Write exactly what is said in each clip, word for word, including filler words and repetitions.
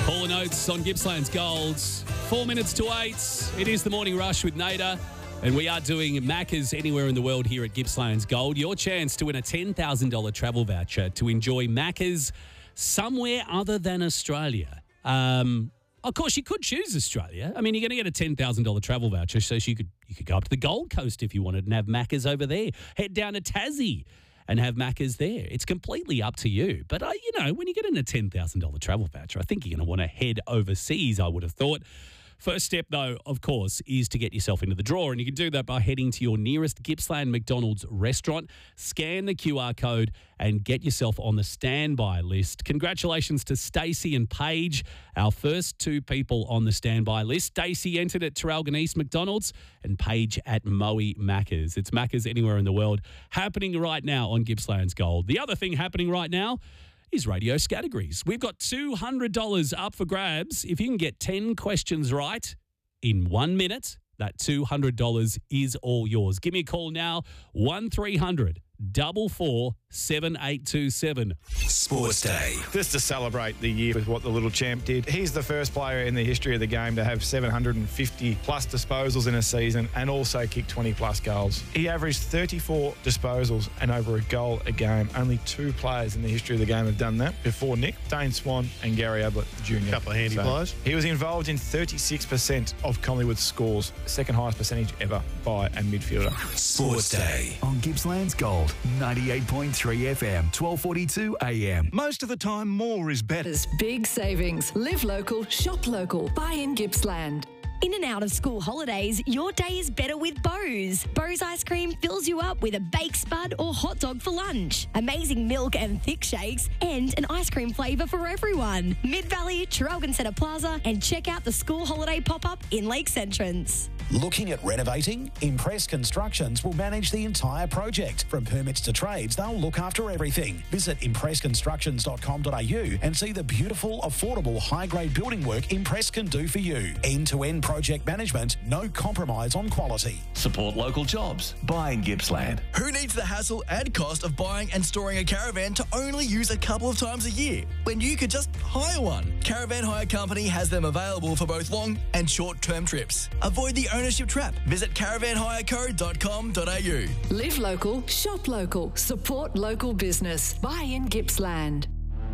Paul and Oates on Gippsland's Gold. Four minutes to eight. It is the Morning Rush with Nader. And we are doing Macca's anywhere in the world here at Gippsland's Gold. Your chance to win a ten thousand dollars travel voucher to enjoy Macca's somewhere other than Australia. Um, of course, you could choose Australia. I mean, you're going to get a ten thousand dollars travel voucher, so you could you could go up to the Gold Coast if you wanted and have Macca's over there. Head down to Tassie and have Macca's there. It's completely up to you. But, uh, you know, when you get in a ten thousand dollars travel voucher, I think you're going to want to head overseas, I would have thought. First step, though, of course, is to get yourself into the draw, and you can do that by heading to your nearest Gippsland McDonald's restaurant, scan the Q R code, and get yourself on the standby list. Congratulations to Stacey and Paige, our first two people on the standby list. Stacey entered at Traralgon East McDonald's and Paige at Moe Macca's. It's Macca's anywhere in the world, happening right now on Gippsland's Gold. The other thing happening right now is radio categories. We've got two hundred dollars up for grabs. If you can get ten questions right in one minute, that two hundred dollars is all yours. Give me a call now, one three hundred, four four, seven eight two seven. Sports Day. Just to celebrate the year with what the little champ did. He's the first player in the history of the game to have seven hundred fifty plus disposals in a season and also kick twenty plus goals. He averaged thirty-four disposals and over a goal a game. Only two players in the history of the game have done that before Nick, Dane Swan and Gary Ablett Junior Couple of handy players. He was involved in thirty-six percent of Collingwood's scores, second highest percentage ever by a midfielder. Sports Day on Gippsland's Gold, ninety-eight point three F M, twelve forty-two A M. Most of the time, more is better. Big savings. Live local, shop local. Buy in Gippsland. In and out of school holidays, your day is better with Bose. Bose ice cream fills you up with a baked spud or hot dog for lunch, amazing milk and thick shakes, and an ice cream flavour for everyone. Mid-Valley, Traralgon Centre Plaza, and check out the school holiday pop-up in Lakes Entrance. Looking at renovating? Impress Constructions will manage the entire project. From permits to trades, they'll look after everything. Visit impress constructions dot com dot a u and see the beautiful, affordable, high-grade building work Impress can do for you. End-to-end project management, no compromise on quality. Support local jobs. Buy in Gippsland. Who needs the hassle and cost of buying and storing a caravan to only use a couple of times a year when you could just hire one? Caravan Hire Company has them available for both long and short-term trips. Avoid the ownership trap. Visit caravan hire co dot com dot a u. Live local, shop local, support local business. Buy in Gippsland.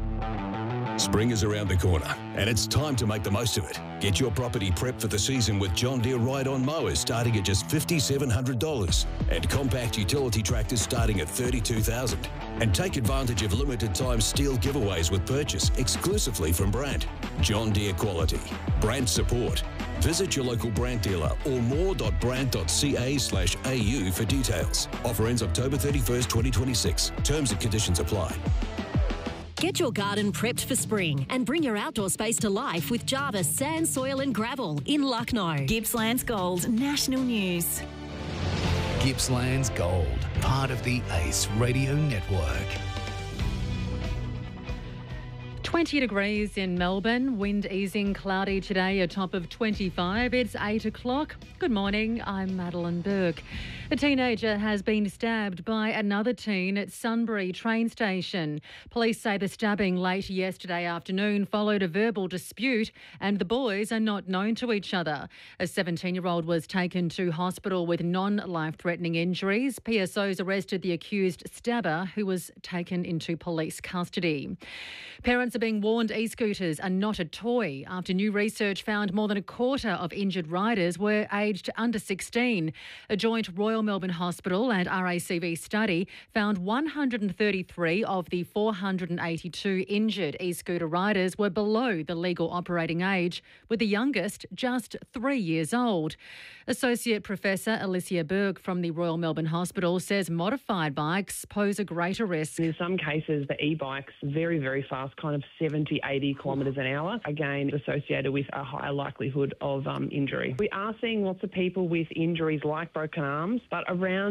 Spring is around the corner, and it's time to make the most of it. Get your property prepped for the season with John Deere Ride-On mowers starting at just five thousand seven hundred dollars and compact utility tractors starting at thirty-two thousand dollars. And take advantage of limited-time steel giveaways with purchase exclusively from Brandt. John Deere quality. Brandt support. Visit your local Brandt dealer or more dot brandt dot c a slash a u for details. Offer ends October thirty-first, twenty twenty-six. Terms and conditions apply. Get your garden prepped for spring and bring your outdoor space to life with Jarvis Sand, Soil and Gravel in Lucknow. Gippsland's Gold, National News. Gippsland's Gold, part of the Ace Radio Network. twenty degrees in Melbourne, wind easing, cloudy today, a top of twenty-five. It's eight o'clock. Good morning, I'm Madeline Burke. A teenager has been stabbed by another teen at Sunbury train station. Police say the stabbing late yesterday afternoon followed a verbal dispute and the boys are not known to each other. A seventeen-year-old was taken to hospital with non-life-threatening injuries. P S Os arrested the accused stabber who was taken into police custody. Parents are being warned e-scooters are not a toy after new research found more than a quarter of injured riders were aged under sixteen. A joint Royal Melbourne Hospital and R A C V study found one hundred thirty-three of the four hundred eighty-two injured e-scooter riders were below the legal operating age, with the youngest just three years old. Associate Professor Alicia Berg from the Royal Melbourne Hospital says modified bikes pose a greater risk. In some cases, the e-bikes very, very fast, kind of seventy, eighty kilometres an hour, again associated with a higher likelihood of um, injury. We are seeing lots of people with injuries like broken arms, but around